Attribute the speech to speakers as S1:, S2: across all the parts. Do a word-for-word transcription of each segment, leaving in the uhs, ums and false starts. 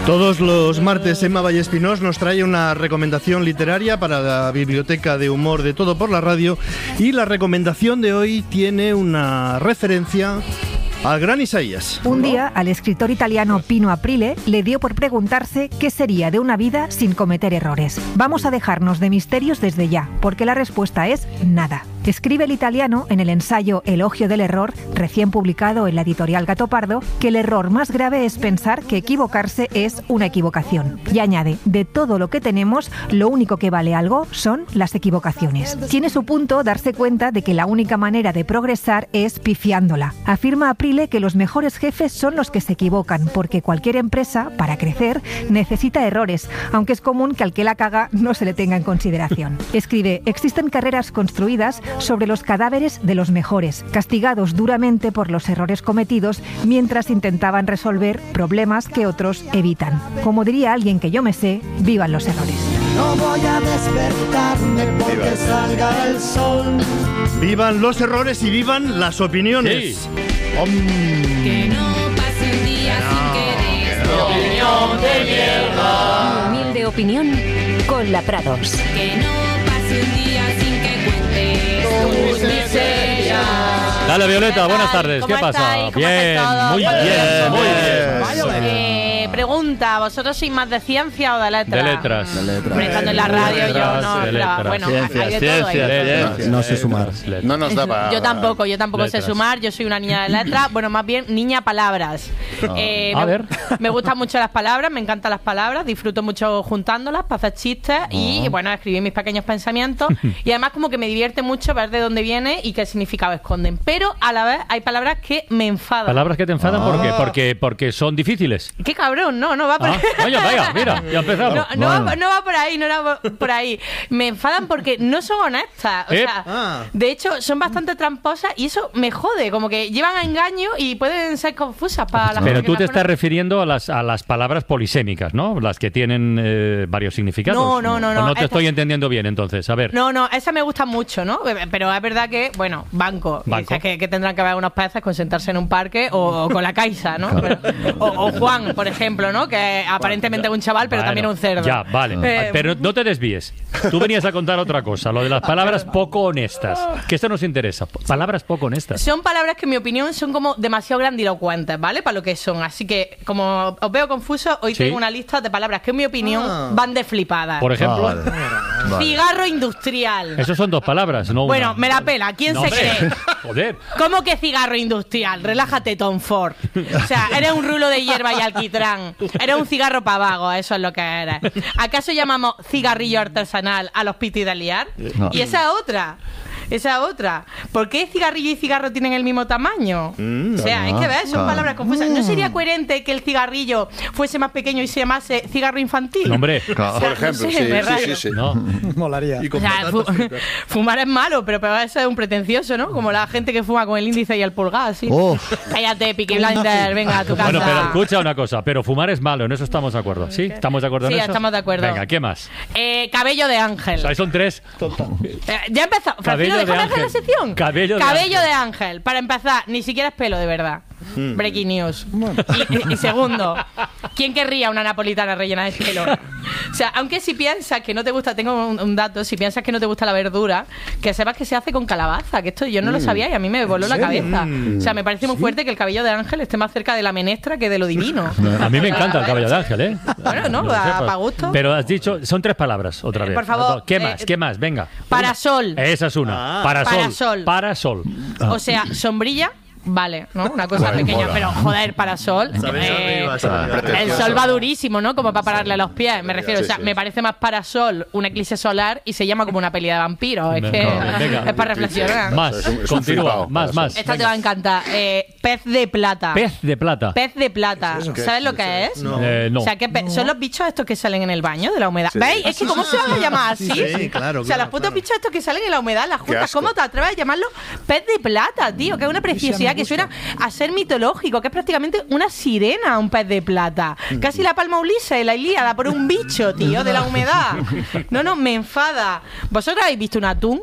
S1: Todos los martes Emma Vallespinós nos trae una recomendación literaria para la biblioteca de humor de Todo por la Radio, y la recomendación de hoy tiene una referencia al gran Isaías.
S2: Un día al escritor italiano Pino Aprile le dio por preguntarse qué sería de una vida sin cometer errores. Vamos a dejarnos de misterios desde ya, porque la respuesta es nada. Escribe el italiano en el ensayo Elogio del error, recién publicado en la editorial Gato Pardo, que el error más grave es pensar que equivocarse es una equivocación. Y añade, de todo lo que tenemos, lo único que vale algo son las equivocaciones. Tiene su punto darse cuenta de que la única manera de progresar es pifiándola. Afirma Aprile que los mejores jefes son los que se equivocan, porque cualquier empresa, para crecer, necesita errores, aunque es común que al que la caga no se le tenga en consideración. Escribe, existen carreras construidas sobre los cadáveres de los mejores, castigados duramente por los errores cometidos mientras intentaban resolver problemas que otros evitan. Como diría alguien que yo me sé, vivan los errores.
S3: No voy a despertarme porque Viva. salga el sol.
S1: Vivan los errores y vivan las opiniones.
S4: Sí.
S1: Om.
S5: Que no pase un día no, sin que des
S3: no. opinión de mierda.
S6: Humilde opinión con la Prados.
S5: Que no pase un día sin que cuentes tus miserias.
S4: Dale, Violeta, buenas tardes. ¿Qué pasa?
S7: Estáis? ¿Cómo
S4: Bien,
S7: estáis
S4: muy
S7: todos?
S4: bien, muy bien.
S7: Vaya, eh, pregunta, ¿vosotros sois más de ciencia o de letras?
S4: De letras.
S7: De letras. Hombre, estando en la radio yo no...
S4: de letras.
S7: Bueno,
S8: Ciencia,
S7: hay de
S8: ciencia,
S7: todo. Hay de todo.
S8: ciencia. No sé sumar.
S9: No nos da para...
S7: Yo tampoco, yo tampoco
S4: letras.
S7: sé sumar, yo soy una niña de letras, bueno, más bien niña palabras. Eh,
S4: A
S7: me,
S4: ver.
S7: me gustan mucho las palabras, me encantan las palabras, disfruto mucho juntándolas para hacer chistes y, bueno, escribir mis pequeños pensamientos. Y además como que me divierte mucho ver de dónde viene y qué significado esconden. Pero a la vez hay palabras que me enfadan.
S4: ¿Palabras que te enfadan?
S8: Ah.
S4: ¿Por qué? Porque, porque son difíciles.
S7: ¡Qué cabrón! No, no va por
S4: Ah, vaya, vaya, mira, ya empezamos.
S7: No, no,
S8: Bueno.
S7: va, no va por ahí, no va por ahí. Me enfadan porque no son honestas. O
S4: ¿Eh?
S7: sea,
S1: Ah.
S7: de hecho, son bastante tramposas y eso me jode. Como que llevan a engaño y pueden ser confusas para la
S4: Pero
S7: gente.
S4: tú
S7: que
S4: te
S7: las
S4: estás
S7: conoce.
S4: refiriendo a las, a las palabras polisémicas, ¿no? Las que tienen eh, varios significados.
S7: No, no, no,
S4: ¿O
S7: no,
S4: no te
S7: estas-
S4: estoy entendiendo bien, entonces. A ver.
S7: No, no, esa me gusta mucho, ¿no? Pero es verdad que, bueno, banco.
S4: Banco.
S7: Dices que, que tendrán que haber unos peces con sentarse en un parque o, o con la Caixa, ¿no? Pero- o, o Juan, por ejemplo, ¿no? Que aparentemente es un chaval, pero
S4: Bueno,
S7: también es un cerdo.
S4: Ya, vale.
S7: Eh,
S4: Pero no te desvíes. Tú venías a contar otra cosa, lo de las palabras poco honestas. Que esto nos interesa. Palabras poco honestas.
S7: Son palabras que, en mi opinión, son como demasiado grandilocuentes, ¿vale? Para lo que son. Así que, como os veo confusos, hoy
S4: Sí.
S7: tengo una lista de palabras que, en mi opinión,
S1: Ah.
S7: van de flipadas.
S4: Por ejemplo.
S8: Ah, vale. Vale.
S7: Cigarro industrial.
S4: Esos son dos palabras, no una.
S7: Bueno, me la pela. ¿Quién
S4: No,
S7: se
S4: hombre.
S7: cree?
S4: Joder.
S7: ¿Cómo que cigarro industrial? Relájate, Tom Ford. O sea, eres un rulo de hierba y alquitrán. Eres un cigarro pa' vago, eso es lo que eres. ¿Acaso llamamos cigarrillo artesanal a los piti de liar?
S8: No.
S7: Y esa otra. Esa otra. ¿Por qué cigarrillo y cigarro tienen el mismo tamaño?
S1: Mm,
S7: o sea, hay que ver, son
S8: claro.
S7: palabras confusas. ¿No sería coherente que el cigarrillo fuese más pequeño y se llamase cigarro infantil?
S4: No, hombre.
S8: Claro.
S7: O sea,
S9: Por ejemplo,
S7: no sé,
S9: sí,
S7: me
S9: sí,
S7: rayo.
S9: sí, sí.
S4: No.
S8: Molaría.
S1: Y
S7: O
S1: con
S7: sea,
S1: patatas
S7: fu-
S1: fritas.
S7: fumar es malo, pero peor es un pretencioso, ¿no? Como la gente que fuma con el índice y el pulgar, así.
S8: Oh.
S7: Cállate, Peaky Blinders, venga a tu casa.
S4: Bueno, pero escucha una cosa. Pero fumar es malo, en eso estamos de acuerdo. ¿Sí? ¿Estamos de acuerdo en
S7: Sí,
S4: eso?
S7: estamos de acuerdo.
S4: Venga, ¿qué más?
S7: Eh, cabello de ángel.
S4: O sea, son tres.
S7: Eh, ya empezó.
S4: Cabello
S7: Francino,
S4: de
S7: déjame hacer
S4: ángel.
S7: la sección.
S4: Cabello de
S7: Cabello
S4: ángel.
S7: de ángel. Para empezar, ni siquiera es pelo, de verdad. Breaking news. Y, y- y segundo, ¿quién querría una napolitana rellena de pelo? O sea, aunque si piensas que no te gusta, tengo un, un dato, si piensas que no te gusta la verdura, que sepas que se hace con calabaza, que esto yo no lo sabía y a mí me voló la cabeza. O sea, me parece muy fuerte que el cabello de ángel esté más cerca de la menestra que de lo divino.
S4: A mí me encanta el cabello de ángel, ¿eh?
S7: Bueno, no,
S4: Que lo
S7: a-
S4: sepas.
S7: pa' gusto.
S4: Pero has dicho, son tres palabras, otra
S7: Eh,
S4: vez.
S7: por favor,
S4: ¿Qué
S7: eh,
S4: más? ¿Qué más? Venga.
S7: Parasol.
S4: Esa es una.
S1: Ah.
S4: Parasol.
S7: Parasol.
S4: Parasol.
S7: O sea, sombrilla, vale, ¿no? Una cosa pequeña, pero joder, parasol.
S1: Sabes
S7: eh,
S1: arriba, sabes arriba.
S7: el sol va durísimo, ¿no? Como para pararle a los pies, me refiero.
S9: Sí,
S7: o sea,
S9: sí.
S7: me parece más parasol un eclipse solar y se llama como una peli de vampiros. Es que
S4: Venga, venga.
S7: es para reflexionar.
S4: Más.
S9: Es un- es un
S4: Continúa.
S9: flipado,
S4: Más,
S9: Parasol.
S4: más.
S7: Esta te
S4: Venga.
S7: va a encantar. Eh, pez de plata.
S4: Pez de plata.
S7: Pez de plata. ¿Sabes lo que es?
S1: No.
S4: Eh, no.
S7: O sea, que pe- son los bichos estos que salen en el baño de la humedad.
S9: Sí.
S7: ¿Veis? Es que ¿cómo se van a llamar así?
S1: Sí, claro,
S7: O sea,
S1: claro,
S7: los putos
S1: claro.
S7: bichos estos que salen en la humedad, las juntas,
S9: asco.
S7: ¿cómo te atreves a llamarlo pez de plata, tío? Que es una preciosidad que suena a ser mitológico, que es prácticamente una sirena, un pez de plata. Casi la palma Ulises, la Ilíada, por un bicho, tío, de la humedad. No, no, me enfada. ¿Vosotros habéis visto un atún?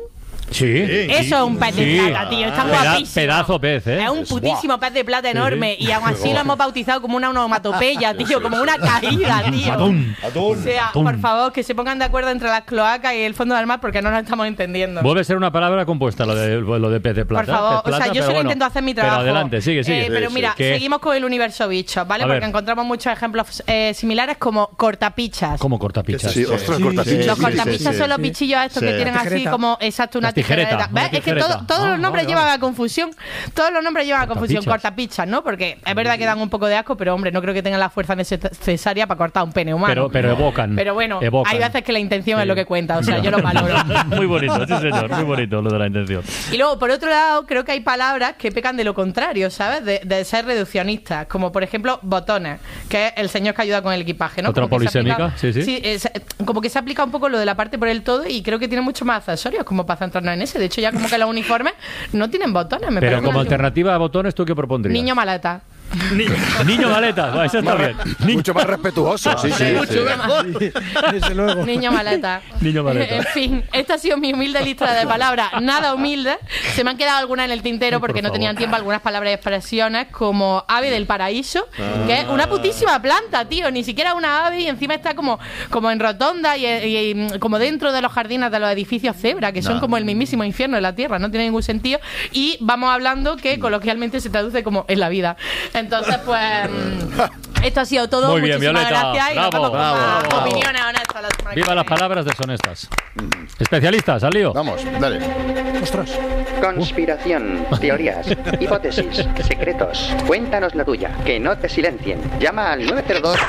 S4: Sí.
S7: Eso es un pez de
S4: Sí.
S7: plata, tío. Está
S4: Peda-
S7: guapísimo.
S4: pedazo pez, ¿eh?
S7: Es un putísimo pez de plata enorme.
S4: Sí.
S7: Y aún así lo hemos bautizado como una onomatopeya, tío. Como una caída, tío.
S4: Atún.
S7: O sea,
S4: Atún.
S7: por favor, que se pongan de acuerdo entre las cloacas y el fondo del mar porque no nos estamos entendiendo.
S4: Vuelve a ser una palabra compuesta lo de, lo de pez de plata.
S7: Por favor,
S4: pez plata,
S7: o sea, yo
S4: pero
S7: solo
S4: bueno.
S7: intento hacer mi trabajo.
S4: Pero adelante, sigue, sigue.
S7: Eh, pero mira,
S4: ¿Qué?
S7: seguimos con el universo bichos, ¿vale?
S4: A
S7: Porque
S4: ver.
S7: encontramos muchos ejemplos eh, similares como cortapichas.
S4: ¿Cómo cortapichas?
S8: Sí, ostras, cortapichas.
S7: Los
S8: Sí,
S7: cortapichas
S8: sí,
S7: son los
S1: sí.
S7: bichillos estos
S1: Sí.
S7: que tienen así
S1: Tijereta.
S7: como, exacto, una
S4: Las tijeretas,
S7: tijereta.
S4: una
S7: ¿Ves? Es que
S4: tijereta.
S7: todo- todos
S4: Ah,
S7: los nombres
S4: vale,
S7: llevan
S4: vale.
S7: a confusión. Todos los nombres llevan a confusión.
S4: Cortapichas.
S7: Cortapichas, ¿no? Porque es verdad que dan un poco de asco, pero hombre, no creo que tengan la fuerza necesaria para cortar un pene humano.
S4: Pero, pero evocan.
S7: Pero bueno,
S4: evocan.
S7: hay veces que la intención
S4: Sí.
S7: es lo que cuenta, o sea, yo lo valoro.
S4: Muy bonito, sí señor, muy bonito lo de la intención.
S7: Y luego, por otro lado, creo que hay palabras que pecan de lo contrario, ¿sabes? De, de ser reduccionistas, como por ejemplo botones, que es el señor que ayuda con el equipaje, ¿no?
S4: Otra
S7: Como que se
S4: polisémica,
S7: aplica-
S4: sí, sí.
S7: es- como que se aplica un poco lo de la parte por el todo y creo que tiene mucho más accesorios como para centrarnos en ese. De hecho, ya como que los uniformes no tienen botones, me
S4: Pero
S7: parece
S4: como
S7: una-
S4: alternativa a botones, ¿tú qué propondrías?
S7: Niño maleta.
S4: Niño maleta, va, eso está bien. Ni-
S8: Mucho más respetuoso, sí, sí.
S7: Mucho
S8: sí.
S7: mejor.
S1: Desde luego.
S7: Niño maleta.
S4: Niño maleta.
S7: En fin, esta ha sido mi humilde lista de palabras. Nada humilde. Se me han quedado algunas en el tintero porque no
S4: favor.
S7: tenían tiempo algunas palabras y expresiones como ave del paraíso, que es una putísima planta, tío. Ni siquiera una ave y encima está como, como en rotonda y, y- y como dentro de los jardines de los edificios cebra, que son como el mismísimo infierno de la tierra. No tiene ningún sentido. Y vamos hablando que coloquialmente se traduce como en la vida. Entonces, pues... mm, esto ha sido todo.
S4: Muy bien,
S7: Muchísimas
S4: Violeta.
S7: gracias y nos
S4: Bravo,
S7: vemos con
S4: bravo,
S7: más
S4: bravo.
S7: opiniones honestas la semana que
S4: Viva las
S7: viene.
S4: palabras deshonestas. Especialistas, al lío.
S8: Vamos, dale.
S9: Conspiración, teorías, hipótesis, secretos. Cuéntanos la tuya, que no te silencien. Llama al nueve cero dos.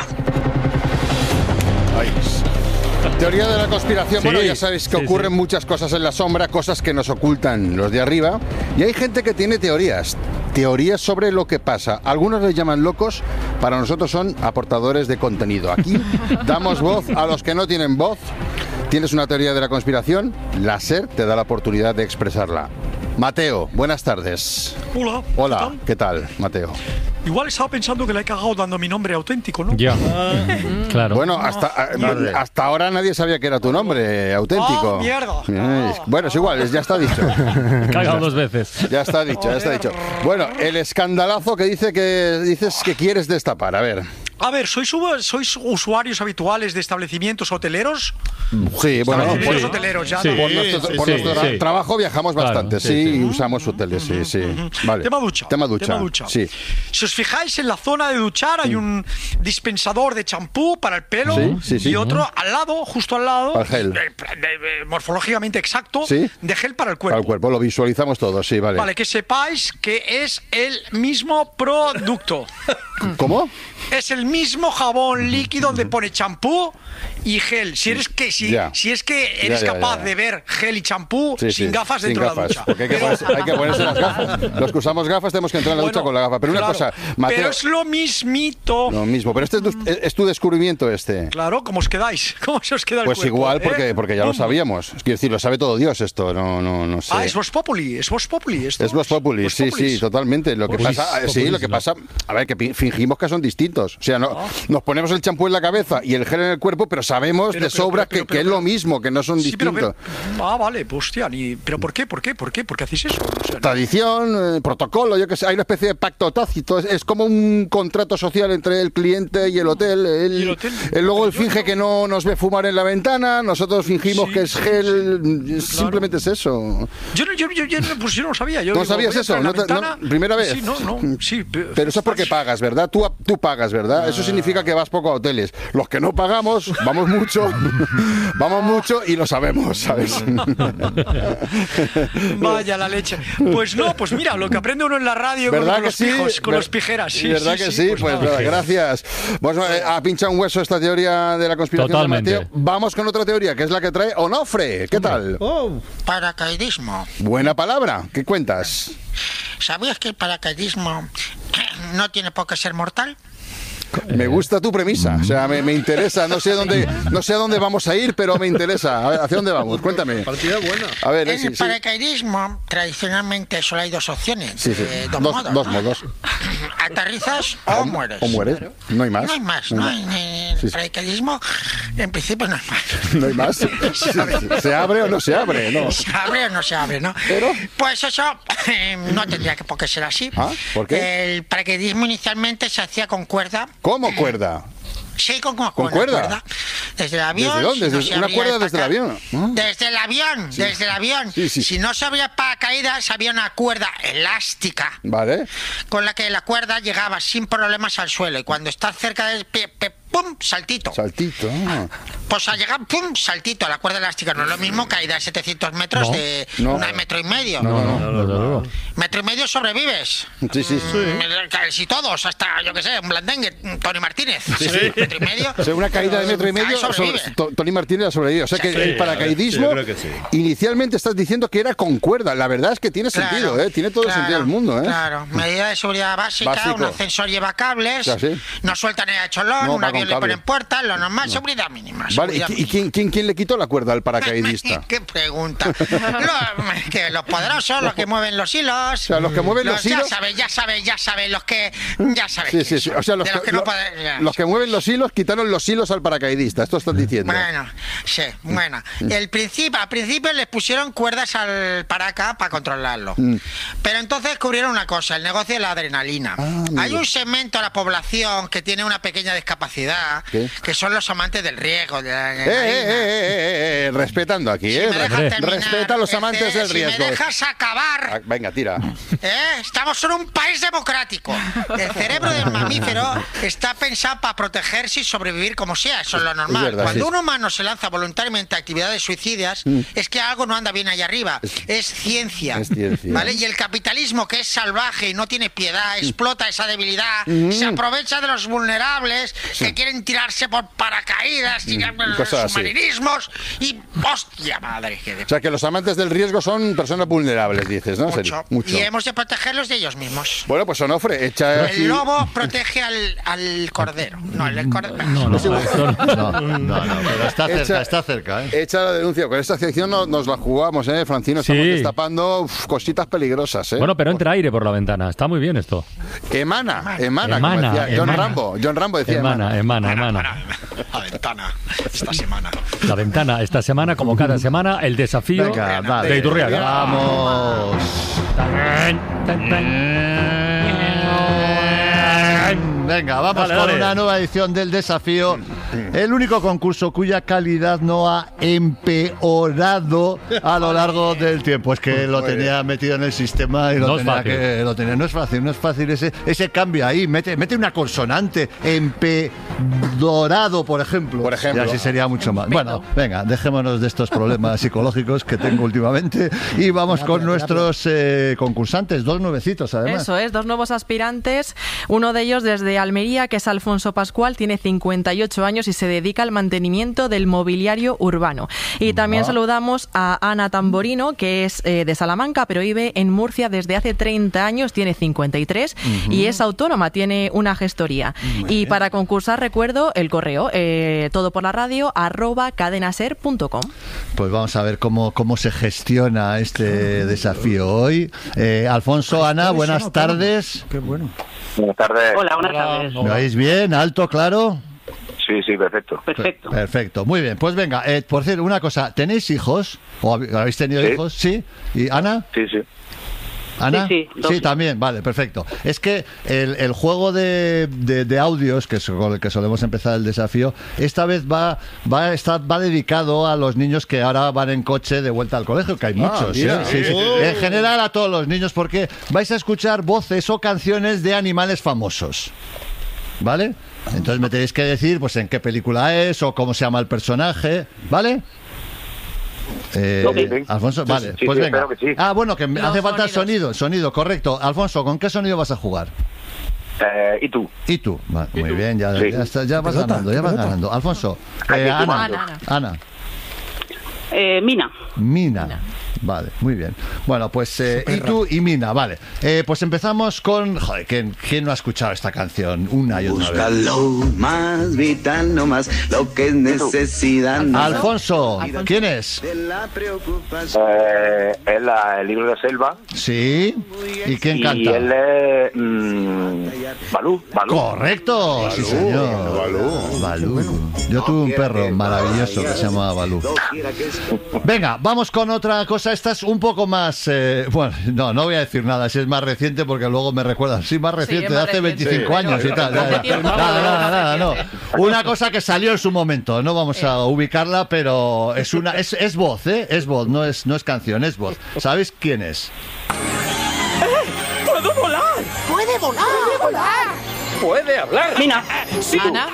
S8: Ahí. Teoría de la conspiración.
S4: Sí,
S8: Bueno, ya sabéis que
S4: sí,
S8: ocurren
S4: sí.
S8: muchas cosas en la sombra, cosas que nos ocultan los de arriba. Y hay gente que tiene teorías. Teorías sobre lo que pasa. Algunos les llaman locos, para nosotros son aportadores de contenido. Aquí damos voz a los que no tienen voz. ¿Tienes una teoría de la conspiración? La SER te da la oportunidad de expresarla. Mateo, buenas tardes.
S10: Hola.
S8: Hola, ¿qué tal, Mateo?
S10: Igual estaba pensando que le he cagado dando mi nombre auténtico, ¿no?
S4: Ya. Claro.
S8: Bueno, hasta, eh, hasta ahora nadie sabía que era tu nombre auténtico.
S10: ¡Ah, mierda!
S8: Eh, Bueno, es igual, ya está dicho.
S4: Cagado dos veces.
S8: Ya está dicho, ya está dicho. Bueno, el escandalazo que dice que dices que quieres destapar. A ver.
S10: A ver, ¿sois, u- ¿sois usuarios habituales de establecimientos hoteleros?
S8: Sí, bueno,
S10: Establecimientos
S8: por,
S10: hoteleros, ya.
S4: Sí.
S10: ¿no?
S8: por nuestro,
S4: sí,
S8: por
S4: sí,
S8: nuestro tra-
S4: sí.
S8: trabajo viajamos
S4: Claro,
S8: bastante,
S4: sí,
S8: sí,
S4: sí.
S8: y usamos hoteles, sí, sí. Vale.
S10: Tema ducha.
S8: Tema ducha.
S10: Tema ducha.
S8: Sí.
S10: Si os fijáis, en la zona de duchar hay un dispensador de champú para el pelo
S8: Sí, sí, sí.
S10: y otro al lado, justo al lado,
S8: Para el gel.
S10: de- de- de- morfológicamente exacto,
S8: Sí.
S10: de gel para el cuerpo.
S8: Para el cuerpo, lo visualizamos todos, sí, vale.
S10: Vale, que sepáis que es el mismo producto.
S8: ¿Cómo?
S10: Es el mismo jabón líquido donde pone champú y gel. Si eres que si,
S8: Ya.
S10: si es que eres
S8: Ya, ya,
S10: capaz
S8: ya.
S10: de ver gel y champú
S8: Sí,
S10: sin
S8: sí,
S10: gafas
S8: sin
S10: dentro de la
S8: gafas,
S10: ducha.
S8: porque hay que,
S10: Pero-
S8: ponerse, hay que ponerse las gafas. Los que usamos gafas tenemos que entrar en la ducha
S10: Bueno,
S8: con la gafa. Pero una
S10: claro,
S8: cosa, Mateo,
S10: pero es lo mismito.
S8: lo mismo. Pero este es tu, es tu descubrimiento este.
S10: Claro, ¿cómo os quedáis? ¿Cómo se os queda el
S8: Pues
S10: cuerpo?
S8: igual,
S10: ¿Eh?
S8: porque, porque ya lo
S10: ¿Cómo?
S8: sabíamos. Quiero decir, lo sabe todo Dios esto, no, no, no sé.
S10: Ah, es Vox Populi, es Vox Populi esto.
S8: Es Vox Populi,
S10: Vox
S8: sí,
S10: Populis.
S8: sí, totalmente. Lo que
S4: Populis,
S8: pasa, eh, sí, lo que pasa, a ver, que pi- fingimos que son distintos. O sea, no, nos ponemos el champú en la cabeza y el gel en el cuerpo, pero sabemos
S10: Pero,
S8: de
S10: pero,
S8: sobra
S10: pero, pero,
S8: que,
S10: pero,
S8: que es lo mismo, que no son
S10: Sí, pero,
S8: distintos.
S10: pero- ah, vale, pues hostia, ni, pero ¿por qué? ¿Por qué? ¿Por qué? ¿Por qué hacéis eso? O sea, no-
S8: Tradición, eh, protocolo, yo que sé, hay una especie de pacto tácito, es, es como un contrato social entre el cliente y el hotel. Él,
S10: ¿Y el hotel?
S8: él luego él
S10: Yo
S8: finge
S10: no-
S8: que no nos ve fumar en la ventana, nosotros fingimos
S10: Sí,
S8: que es
S10: sí,
S8: gel,
S10: sí,
S8: es-
S10: claro.
S8: simplemente es eso.
S10: Yo, no- yo, yo, yo, no- pues yo no lo sabía. Yo
S8: ¿No
S10: digo,
S8: sabías
S10: voy a
S8: eso?
S10: entrar en
S8: ¿No
S10: la
S8: te- no-
S10: ventana.
S8: primera vez?
S10: Sí, no, no, sí. pe-
S8: Pero eso es porque pagas, ¿verdad? Tú, tú pagas, ¿verdad? Eso significa que vas poco a hoteles. Los que no pagamos, vamos mucho, vamos mucho y lo sabemos, ¿sabes?
S10: Vaya la leche. Pues no, pues mira, lo que aprende uno en la radio con,
S8: ¿Verdad
S10: con
S8: que
S10: los
S8: sí?
S10: pijos, con
S8: Ver-
S10: los pijeras. Sí,
S8: ¿Verdad
S10: sí,
S8: que sí? Pues,
S10: nada.
S8: nada, gracias. Bueno, eh, ha pinchado un hueso esta teoría de la conspiración de
S4: Totalmente.
S8: Mateo. Vamos con otra teoría, que es la que trae Onofre. ¿Qué tal?
S1: Oh,
S11: Paracaidismo.
S8: Buena palabra. ¿Qué cuentas?
S11: ¿Sabías que el paracaidismo no tiene por qué ser mortal?
S8: Me gusta tu premisa, o sea, me, me interesa. No sé dónde, no sé a dónde vamos a ir, pero me interesa. A ver, ¿hacia dónde vamos? Cuéntame.
S1: partida buena.
S8: A ver,
S11: En
S8: sí,
S11: el
S8: sí.
S11: paracaidismo, tradicionalmente solo hay dos opciones.
S8: Sí, sí.
S11: eh, dos,
S8: Dos,
S11: modos.
S8: dos
S11: ¿no?
S8: modos.
S11: Aterrizas o mueres.
S8: O mueres. No hay más.
S11: No hay más, no hay, ni- el paracaidismo, en principio no hay más.
S8: No hay más. ¿Se, se abre o no se abre? No.
S11: ¿Se abre o no se abre, no?
S8: ¿Pero?
S11: Pues eso eh, no tendría que por qué ser así.
S8: ¿Ah? ¿Por qué?
S11: El paracaidismo inicialmente se hacía con cuerda.
S8: ¿Cómo cuerda?
S11: Sí, con, con,
S8: ¿Con
S11: con
S8: cuerda?
S11: cuerda. Desde el avión.
S8: ¿Desde dónde?
S11: no
S8: ¿Desde
S11: se
S8: una
S11: abría
S8: cuerda
S11: el
S8: desde el
S11: paca-
S8: avión? ¿Ah?
S11: Desde el avión,
S8: Sí.
S11: desde el avión.
S8: Sí, sí.
S11: Si no se abría paracaídas, había una cuerda elástica
S8: Vale.
S11: con la que la cuerda llegaba sin problemas al suelo. Y cuando estás cerca del pie, pie, ¡pum! Saltito.
S8: Saltito. Ah.
S11: Pues al llegar, ¡pum! Saltito. La cuerda elástica no es lo mismo caída de setecientos metros
S4: No.
S11: de
S8: No.
S11: una metro y medio.
S8: No, no, no.
S4: Desde luego.
S11: Metro y medio sobrevives.
S8: Sí, sí.
S11: Mm, Casi todos, hasta, yo qué sé, un blandengue, un Tony Martínez.
S8: Sí, sí.
S11: Metro y medio.
S8: O sea, una caída de metro y medio,
S11: Ahí sobrevive.
S8: sobre- To- Tony Martínez ha sobrevivido. O sea que
S11: Sí,
S8: el paracaidismo,
S12: yo creo que sí.
S8: inicialmente estás diciendo que era con cuerda. La verdad es que tiene
S11: Claro,
S8: sentido, ¿eh? Tiene todo el
S11: claro,
S8: sentido del mundo, ¿eh?
S11: Claro, medida de seguridad básica,
S8: Básico.
S11: un ascensor lleva cables,
S8: Ya, sí.
S11: no sueltan el cholón,
S8: No,
S11: un
S8: va
S11: avión
S8: con
S11: le
S8: cable.
S11: ponen puertas, lo normal, seguridad mínima.
S8: Vale, ¿y,
S11: seguridad
S8: qui- y quién, quién, quién le quitó la cuerda al paracaidista?
S11: ¿Qué pregunta? Los, que los poderosos, los que mueven los hilos.
S8: O sea, los que mueven los hilos-
S11: Ya sabes, ya sabes, ya sabes, los que. Ya sabes.
S8: Sí, sí,
S11: quién
S8: sí.
S11: son.
S8: O sea, los
S11: De
S8: que,
S11: los que no
S8: lo-
S11: pueden- ya.
S8: los que mueven los hilos quitaron los hilos al paracaidista. Esto estás diciendo.
S11: Bueno, sí, bueno. El principio, al principio les pusieron cuerdas al paraca para controlarlo.
S8: Mm.
S11: Pero entonces descubrieron una cosa, el negocio de la adrenalina.
S8: Ah, amigo.
S11: Hay un segmento de la población que tiene una pequeña discapacidad,
S8: ¿Qué?
S11: que son los amantes del riesgo, de la
S8: Eh, eh,
S11: adrenalina.
S8: eh, eh, eh, respetando aquí,
S11: Si
S8: ¿eh?
S11: me dejas
S8: Re-
S11: terminar,
S8: Respeta a los
S11: este,
S8: amantes del
S11: si
S8: riesgo.
S11: me dejas acabar,
S8: Ah, venga, tira.
S11: ¿eh? Estamos en un país democrático. El cerebro del mamífero está pensado para protegerse y sobrevivir como sea, eso es lo normal.
S8: Es verdad,
S11: Cuando
S8: sí.
S11: un humano se lanza voluntariamente a actividades suicidas, es que algo no anda bien allá arriba. Es ciencia.
S8: Es ciencia.
S11: ¿Vale? Y el capitalismo, que es salvaje y no tiene piedad, explota esa debilidad, se aprovecha de los vulnerables que quieren tirarse por paracaídas, tirar
S8: y cosas así.
S11: submarinismos y hostia madre que de
S8: O sea, que los amantes del riesgo son personas vulnerables, dices, ¿no?
S11: mucho.
S8: Serio, mucho.
S11: Y hemos de protegerlos de ellos mismos.
S8: Bueno, pues Onofre, echa...
S11: El lobo protege al, al cordero. No, el cordero.
S4: No, no, esto no.
S12: No, no, no, pero está cerca,
S8: Echa-
S12: está cerca, ¿eh?
S8: Echa la denuncia. Con esta sección no- nos la jugamos, ¿eh, Francino? Estamos
S4: Sí.
S8: destapando uf, cositas peligrosas, ¿eh?
S4: Bueno, pero entra aire por la ventana. Está muy bien esto.
S8: Emana, emana, como
S4: Emana,
S8: decía John
S4: emana.
S8: Rambo. John Rambo decía emana.
S4: Emana, emana, emana.
S10: La ventana esta semana.
S4: La ventana esta semana, como cada semana, el desafío
S12: Venga, dale.
S4: de Iturriaga.
S12: Vamos. Venga, vamos
S4: Dale,
S12: con
S4: dale.
S12: una nueva edición del desafío. El único concurso cuya calidad no ha empeorado a lo largo del tiempo. Es que lo tenía metido en el sistema y lo
S4: No es
S12: tenía
S4: fácil.
S12: que lo tenía. No es fácil, no es fácil ese, ese cambio ahí. Mete, mete una consonante. Empedorado, por ejemplo.
S8: Por ejemplo.
S12: Y así sería mucho más. Bueno, venga, dejémonos de estos problemas psicológicos que tengo últimamente y vamos con nuestros eh, concursantes, dos nuevecitos además.
S13: Eso es, dos nuevos aspirantes. Uno de ellos desde Almería, que es Alfonso Pascual, tiene cincuenta y ocho años y se dedica al mantenimiento del mobiliario urbano. Y también
S12: Ah.
S13: saludamos a Ana Tamborino, que es eh, de Salamanca, pero vive en Murcia desde hace treinta años, tiene cincuenta y tres y es autónoma, tiene una gestoría. Y para concursar, recuerdo el correo, eh, todo por la radio, arroba cadenaser punto com.
S12: Pues vamos a ver cómo, cómo se gestiona este desafío hoy. Eh, Alfonso, Ana, buenas tardes.
S1: Qué bueno.
S14: Buenas tardes.
S15: Hola, buenas tardes.
S12: ¿Me oís bien? ¿Alto, claro?
S14: Sí, sí, perfecto.
S15: Perfecto.
S12: Perfecto, muy bien. Pues venga, eh, por cierto, una cosa, ¿tenéis hijos? ¿O hab- habéis tenido
S14: Sí.
S12: hijos? ¿Sí? ¿Y Ana?
S14: Sí, sí.
S12: ¿Ana?
S15: Sí, sí, dos hijos.
S12: también, vale, perfecto. Es que el, el juego de, de- de audios, que es con el que solemos empezar el desafío, esta vez va va a estar, va dedicado a los niños que ahora van en coche de vuelta al colegio, que hay muchos.
S8: mira.
S12: ¿eh? Sí, sí.
S8: Oh.
S12: En general a todos los niños, porque vais a escuchar voces o canciones de animales famosos. ¿Vale? Entonces me tenéis que decir pues en qué película es o cómo se llama el personaje, ¿vale? Eh,
S14: Ok.
S12: Alfonso,
S14: Sí,
S12: vale,
S14: sí,
S12: pues
S14: sí,
S12: venga.
S14: espero que sí.
S12: Ah, bueno, que me
S13: Los
S12: hace falta
S13: sonidos.
S12: sonido, sonido, correcto. Alfonso, ¿con qué sonido vas a jugar?
S14: Eh, ¿Y tú?
S12: ¿Y tú? Va, muy bien, ya,
S14: Sí.
S12: ya, está- ya vas
S1: Pelota,
S12: ganando, ya vas
S1: pelota.
S12: ganando. Alfonso,
S14: Aquí
S12: eh,
S14: estoy
S12: Ana,
S13: Ana, Ana.
S12: Ana,
S15: Eh, Mina.
S12: Mina. Vale, muy bien. Bueno, pues eh, y tú y Mina, vale. Eh, pues empezamos con... Joder, ¿quién, ¿quién no ha escuchado esta canción una y otra
S15: Busca
S12: vez?
S15: lo más vital, no más lo que es necesidad. No más.
S12: Alfonso, ¿quién es?
S14: Eh, es la- el libro de Selva.
S12: Sí. ¿Y quién
S14: Y
S12: canta?
S14: él es mm, Balú, Balú.
S12: Correcto, sí señor. Balú. Balú. Yo tuve un perro maravilloso que se llamaba Balú. Venga, vamos con otra cosa. Esta es un poco más... eh, bueno, no, no voy a decir nada si es más reciente porque luego me recuerdan. Sí, más reciente,
S13: es
S12: de
S13: más
S12: hace
S13: reciente.
S12: veinticinco
S13: Sí.
S12: años y tal.
S13: Hace
S12: Nada,
S13: tiempo,
S12: nada,
S13: pero
S12: nada,
S13: más
S12: nada, no.
S13: reciente.
S12: Una cosa que salió en su momento. No vamos a ubicarla, pero es una es, es voz, ¿eh? Es voz, no es, no es canción, es voz. ¿Sabéis quién es?
S3: ¡Puedo volar! ¡Puede volar! ¡Puede volar!
S16: Puede hablar.
S3: Mina.
S16: Sí.
S13: Ana.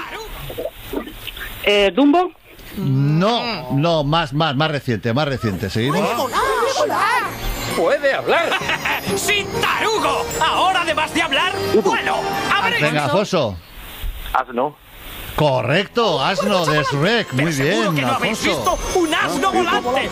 S16: Eh, Dumbo.
S12: No, no, más, más, más reciente, más reciente. ¿Seguimos?
S3: ¡Puede volar! ¡Puede volar!
S16: Puede hablar.
S3: ¡Sin tarugo! Ahora, además de hablar, vuelo. ¡Abre!
S12: Venga, Alfonso.
S14: Asno.
S12: Correcto, asno de Shrek. Muy
S3: Seguro
S12: bien,
S3: que no habéis
S12: Alfonso.
S3: visto un asno volante.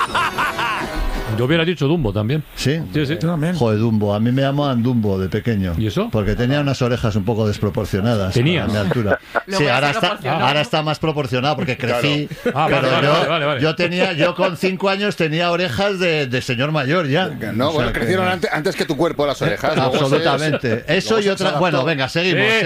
S4: Yo hubiera dicho Dumbo también.
S12: ¿Sí?
S4: Sí, sí.
S12: Joder, Dumbo. A mí me llamaban Dumbo de pequeño.
S4: ¿Y eso?
S12: Porque tenía unas orejas un poco desproporcionadas.
S4: ¿Tenías?
S12: A mi altura.
S13: Luego
S12: Sí,
S13: ya
S12: ahora
S13: se
S12: está,
S13: proporcionó.
S12: ahora está más proporcionado porque crecí.
S4: Ah, vale,
S12: pero
S4: vale,
S12: yo,
S4: vale, vale, vale.
S12: yo tenía, yo con cinco años tenía orejas de, de señor mayor ya.
S8: No,
S12: O sea
S8: bueno,
S12: que-
S8: crecieron antes, antes que tu cuerpo las orejas. luego se-
S12: Absolutamente.
S8: se-
S12: Eso
S8: luego
S12: y
S8: se
S12: otra.
S8: adaptó.
S12: Bueno, venga, seguimos.
S4: Eh.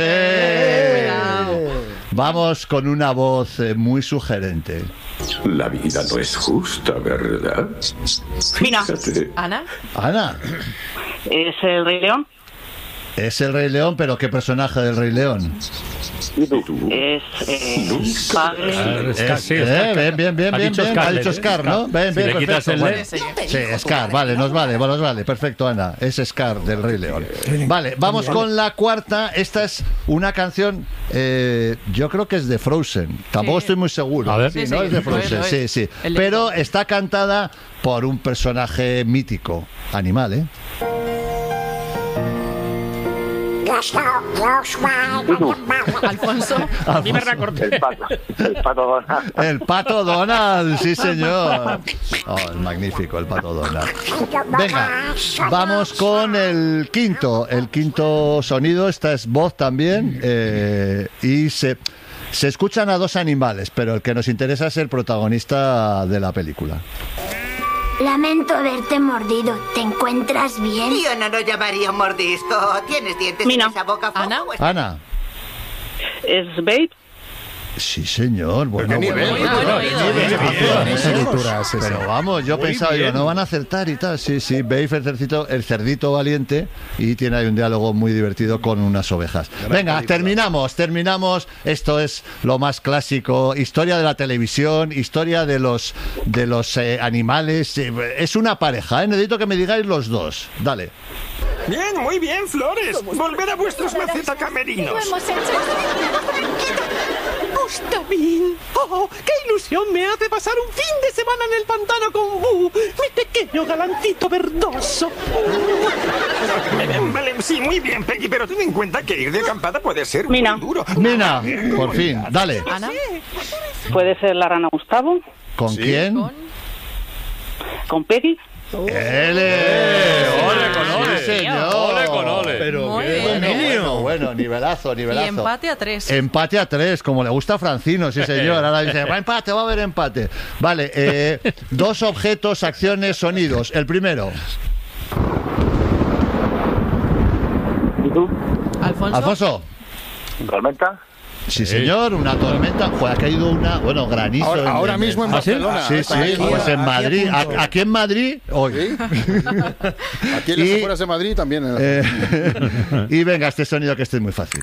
S12: Eh. Vamos con una voz eh, muy sugerente.
S17: La vida no es justa, ¿verdad?
S16: Mina.
S17: Fíjate.
S13: Ana.
S12: Ana,
S16: Es el Rey León.
S12: es el Rey León, pero ¿qué personaje del Rey León?
S17: ¿Y tú?
S16: Es eh, padre.
S4: Ah,
S12: Es-
S4: Scar, sí,
S12: eh,
S4: Scar.
S12: bien, bien, bien,
S4: Ha
S12: bien,
S4: dicho
S12: bien.
S4: Scar,
S12: Ha dicho
S4: ¿eh?
S12: Scar, ¿no? Bien,
S4: Si
S12: bien,
S4: le quitas
S12: perfecto.
S4: el
S12: Bueno,
S4: le-
S12: sí, Scar, vale, nos vale, nos vale. Perfecto, Ana. Es Scar del Rey León. Vale, vamos con la cuarta. Esta es una canción, eh, yo creo que es de Frozen. Tampoco
S13: Sí.
S12: estoy muy seguro.
S4: A ver.
S12: Sí,
S13: Sí,
S12: ¿no?
S13: sí,
S12: Es de
S13: lo es,
S12: Frozen,
S13: lo es.
S12: sí, sí.
S13: El
S12: Pero
S13: libro.
S12: está cantada por un personaje mítico, animal, ¿eh?
S13: Alfonso.
S4: A mí me recorté.
S14: El pato. El pato Donald.
S12: El Pato Donald, sí señor. Oh, es magnífico el Pato Donald. Venga, vamos con el quinto. El quinto sonido, esta es voz también. eh, y se, se escuchan a dos animales, pero el que nos interesa es el protagonista de la película.
S18: Lamento haberte mordido. ¿Te encuentras bien?
S19: Yo no lo llamaría un mordisco. ¿Tienes dientes
S16: Mina.
S19: en esa boca?
S13: Ana.
S12: Ana.
S16: Es Babe.
S12: Sí, señor. Bueno,
S8: qué nivel,
S12: bueno,
S8: bueno,
S12: bueno,
S13: oído,
S12: qué nivel,
S1: Buenas
S12: ¿eh?
S1: escrituras, ese.
S12: Pero vamos, yo
S1: Muy
S12: pensaba,
S1: bien.
S12: digo, no van a acertar y tal. Sí, sí, Babe, el cerdito, el cerdito valiente, y tiene ahí un diálogo muy divertido con unas ovejas. Venga, terminamos, terminamos. Esto es lo más clásico, historia de la televisión, historia de los de los eh, animales. Eh, Es una pareja, ¿eh? Necesito que me digáis los dos. Dale.
S3: Bien, muy bien, Flores. Volver a vuestros macetacamerinos.
S18: Lo hemos hecho.
S3: Gustavín. Oh, qué ilusión me hace pasar un fin de semana en el pantano con Bu, mi pequeño galancito verdoso. Vale, sí, muy bien, Peggy, pero ten en cuenta que ir de acampada puede ser
S16: Mina.
S3: muy duro.
S12: Mina, por fin, dale.
S13: Ana.
S16: Puede ser la rana Gustavo.
S12: ¿Con quién?
S13: Con.
S16: Con Peggy.
S12: ¡Ele!
S4: Ole con ole.
S12: Sí, señor.
S4: Ole con ole.
S1: Pero
S13: Muy
S1: qué
S13: bien,
S12: Bueno,
S1: dominio.
S12: bueno, bueno, nivelazo,
S13: Y
S12: nivelazo.
S13: empate a tres.
S12: Empate a tres, como le gusta a Francino, sí señor. Ahora dice, va a empate, va a haber empate. Vale, eh, dos objetos, acciones, sonidos. El primero,
S14: ¿Y tú?
S13: Alfonso.
S12: Alfonso.
S14: ¿Tormenta?
S12: Sí, señor, una tormenta. Joder, ha caído una, bueno, granizo.
S8: Ahora,
S12: en-
S8: ahora mismo en
S12: ¿Ah, sí?
S8: Barcelona.
S12: Sí, sí,
S8: Aquí,
S12: pues en
S8: aquí a
S12: Madrid.
S8: punto.
S12: A- Aquí en Madrid, hoy.
S8: ¿Sí? Aquí en las
S12: Y-
S8: afueras de Madrid también. en-
S12: Eh, y venga, este sonido que este es muy fácil.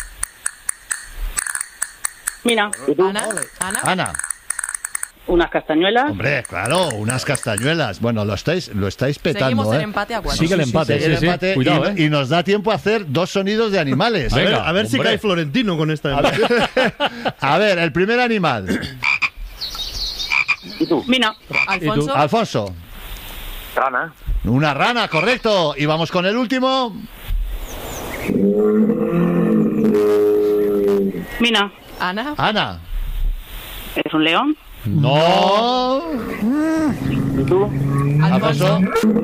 S16: Mina.
S13: Ana. Ana.
S12: Ana.
S16: Unas castañuelas.
S12: Hombre, claro, unas castañuelas. Bueno, lo estáis, lo estáis petando,
S13: Seguimos en
S12: ¿eh?
S13: empate a cuatro.
S4: Sigue el empate,
S12: Sigue el
S4: sí, sí.
S12: empate
S4: Cuidado,
S12: y,
S4: ¿eh?
S12: y nos da tiempo a hacer dos sonidos de animales.
S1: A ver,
S4: Venga,
S1: a ver si
S4: hombre.
S1: cae Florentino con esta.
S12: A ver, a ver, el primer animal.
S14: ¿Y tú?
S16: Mina.
S13: Alfonso.
S12: Alfonso.
S14: Rana.
S12: Una rana, correcto. Y vamos con el último.
S16: Mina.
S13: Ana.
S12: Ana.
S16: ¿Es un león?
S12: No.
S14: ¿Y tú?
S12: Alfonso.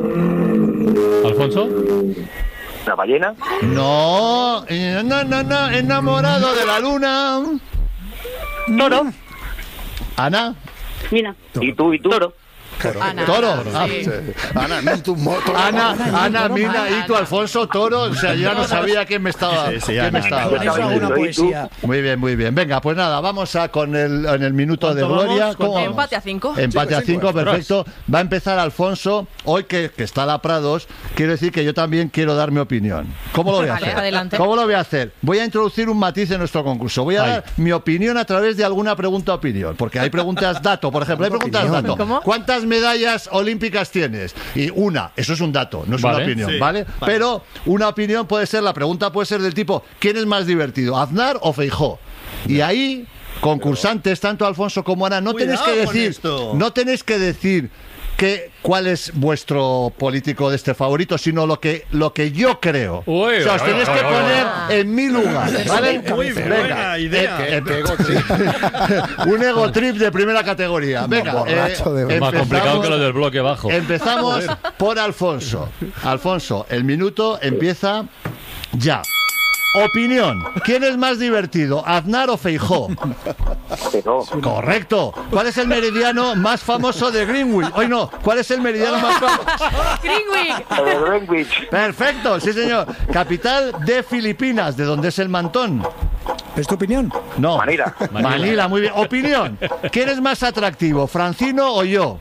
S4: ¿Alfonso?
S14: ¿La ballena?
S12: No, eh, no, no, no, enamorado de la luna.
S14: Toro.
S12: Ana.
S16: Mina.
S14: ¿Y tú? ¿Y tú?
S16: Toro.
S13: Ana.
S12: Toro.
S13: Sí.
S12: Ah,
S8: Ana, no, tu moto.
S12: Ana, Ana, Mina
S13: Ana.
S12: y tú, Alfonso, Toro. O sea, yo ya no sabía quién me estaba.
S1: Sí, sí,
S12: quién
S1: Ana.
S12: me estaba
S10: Con eso hago una
S14: ¿Y tú?
S10: poesía.
S12: Muy bien, muy bien. Venga, pues nada, vamos a con el, en el minuto de
S1: ¿Cuánto
S12: gloria.
S1: vamos?
S12: ¿Cómo
S1: ¿Cuánto
S12: vamos?
S13: Empate a cinco.
S12: Empate a cinco, perfecto. Va a empezar Alfonso. Hoy que, que está la Prados, quiero decir que yo también quiero dar mi opinión. ¿Cómo lo voy a
S7: Vale,
S12: hacer?
S7: adelante.
S12: ¿Cómo lo voy a hacer? Voy a introducir un matiz en nuestro concurso. Voy a
S4: Ay.
S12: dar mi opinión a través de alguna pregunta opinión. Porque hay preguntas dato, por ejemplo. Hay preguntas dato.
S7: ¿Cómo?
S12: ¿Cuántas medallas olímpicas tienes? Y una, eso es un dato, no es
S4: Vale.
S12: una opinión,
S1: Sí,
S12: ¿vale?
S1: vale.
S12: Pero una opinión puede ser, la pregunta puede ser del tipo, ¿quién es más divertido, Aznar o Feijóo? Y ahí, concursantes, tanto Alfonso como Ana, no tenéis
S1: Cuidado
S12: que
S1: con
S12: decir,
S1: esto.
S12: no tenéis que decir que, cuál es vuestro político de este favorito, sino lo que, lo que yo creo.
S4: Uy,
S12: o sea, os
S4: uy,
S12: tenéis
S4: uy,
S12: que
S4: uy,
S12: poner
S4: uy.
S12: en mi lugar, ¿vale?
S1: Muy buena idea.
S12: eh, eh, un ego trip de primera categoría. Venga,
S20: borracho de-
S12: eh,
S4: Más complicado
S12: empezamos-
S4: que lo del bloque bajo.
S12: Empezamos por Alfonso. Alfonso, el minuto empieza ya. Opinión. ¿Quién es más divertido, Aznar o Feijóo?
S14: Pero,
S12: Correcto. ¿Cuál es el meridiano más famoso de Greenwich? Hoy no. ¿Cuál es el meridiano más famoso?
S7: Greenwich.
S14: el Greenwich.
S12: Perfecto, sí señor. Capital de Filipinas, ¿de dónde es el mantón?
S10: ¿Es tu opinión?
S12: No.
S14: Manila.
S12: Manila, muy bien. Opinión. ¿Quién es más atractivo, Francino o yo?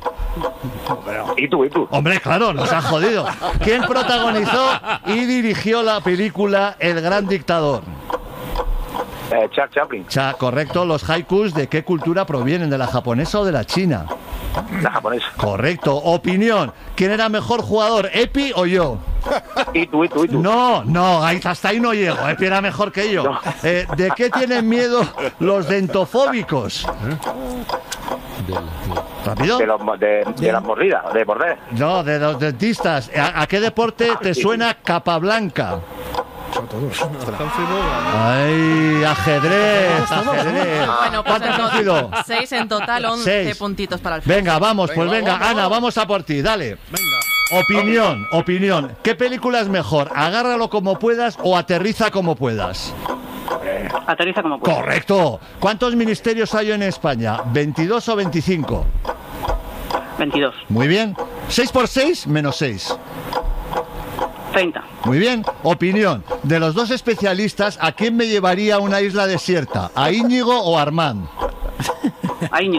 S14: ¿Y tú? ¿Y tú?
S12: Hombre, claro, nos han jodido. ¿Quién protagonizó y dirigió la película El Gran Dictador?
S14: Eh, Charles Chaplin.
S12: Cha, correcto. ¿Los haikus de qué cultura provienen? ¿De la japonesa o de la china?
S14: La japonesa.
S12: Correcto. Opinión. ¿Quién era mejor jugador, Epi o yo?
S14: ¿Y tú? ¿Y tú? ¿Y tú?
S12: No, no, ahí- hasta ahí no llego. Epi era mejor que yo.
S14: No.
S12: Eh, ¿De qué tienen miedo los dentofóbicos? ¿Rápido?
S14: De, los, de, de las mordidas, de morder.
S12: No, de los dentistas. ¿A, a qué deporte te suena Capablanca? Ay, ajedrez, ajedrez.
S13: Bueno, pues
S12: ¿Cuántos
S13: en
S12: han sido?
S13: total, seis en total, once
S12: Seis.
S13: puntitos para Alfonso.
S12: Venga, vamos, pues venga, Ana, vamos a por ti, dale. Opinión, opinión. ¿Qué película es mejor? ¿Agárralo como puedas o Aterriza como puedas?
S16: Aterriza como pueda.
S12: Correcto. ¿Cuántos ministerios hay en España? ¿veintidós o veinticinco?
S16: veintidós.
S12: Muy bien. ¿seis por seis menos seis?
S16: treinta.
S12: Muy bien. Opinión. De los dos especialistas, ¿a quién me llevaría a una isla desierta? ¿A Íñigo o a Armand?
S16: Ahí